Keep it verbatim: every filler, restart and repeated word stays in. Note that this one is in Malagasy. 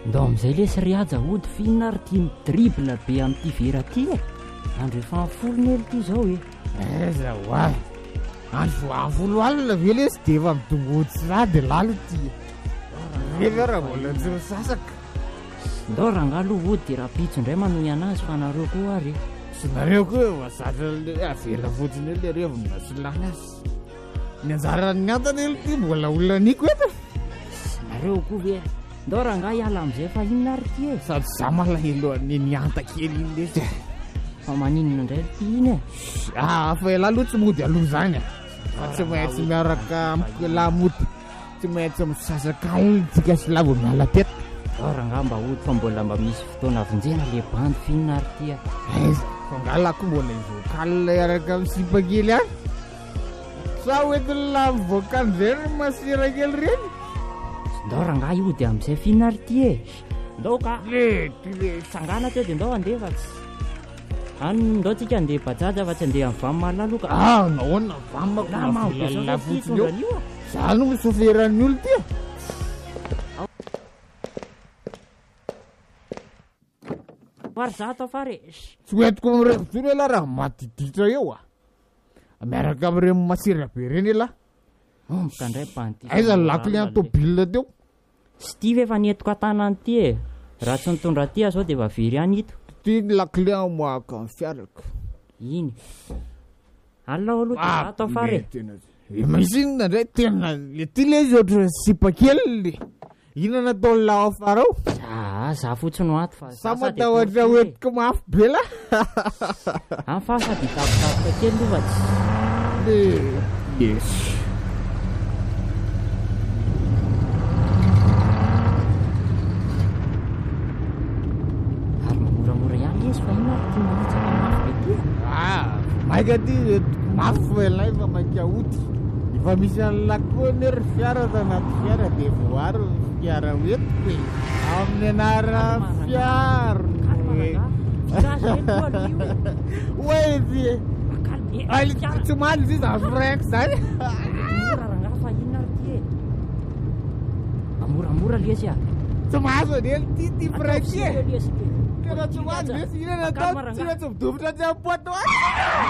ndao amin'izay le sy riaja ody fihinary tia midribla be amin'ity vera ty e andro efa folony elo ty zao e eza hoay andro afolo alina ve le sy de efa midongody sy raha de lalo ty vely raha mbola tsy misasaka ndao rangalo ody de raha pitso indray manohy anazy fa nareo koa ary sy nareo koa mazatra le avela fotsiny elo le revona sy lany azy ny anjarany antana elo ty mbola olona niko eta sy nareo koa ve ndao ranga hiala amin'izay fa inona ary ty e sady za malahelo any nianta kely iny le fa maninona indray ty iny e ah fa ela aloha tsy mody aloha zany a tsy maintsy miaraka amikelamoty tsy maintsy misasakalo tsika sy lavo miala teta ndao ranga mba ody fa mbola mba misy fotoana avonjena le bandy fihinona ary ty a fa ngalako mbola ivoakalina iaraka amin'ny sipakely any sa oentin'la mivoakany zay ry masira kely reny ndao ranga ody amin'izay fihinona ary ty e ndao ka le ty le sangana teo de ndao andefa tsy any ndao tsika andeha bajaja fa tsy andeha amin'ny vamymahaloka ah nahoana vamako namaola fotsiny eo za no misoferan'ny olo ty maro za atao fare tsy hoentiko mirekotsony ela raha matiditra eo a miaraka amin'ireny masira be reny ela mikandray banty aiza lakile antobile teo sy ty ve efa nientiko an-tanany ty e raha tsy nitondra ty a zao de efa very any ito ty lakile amoaka ny fiarako iny alao aloha za atao fare misy inona ndray tena le ty le izy ohatra sipakely le ina natao lao afara ao za za fotsiny ho ato fa sa matahotra hoentiko mafy be la any fa sady tavotavoka kely lofa tsy le yes ary mamoramora ihany izy fa ina ty manitsaka mafy be ty ah maika ty mafy foelay fa maika ody efa misy an'lakoa nery fiara tanaty fiara de voary fiara hoetiko e amin'ny anara fiara oe ty e tsy maly izy izy afraiky zany ranga fa inona ary ty e mamoramora lesy a tsy mahazo anely ty ty fraiky e lesy tena tsy maly lesy ina natao tsy maintsy midofotra tsy ampoato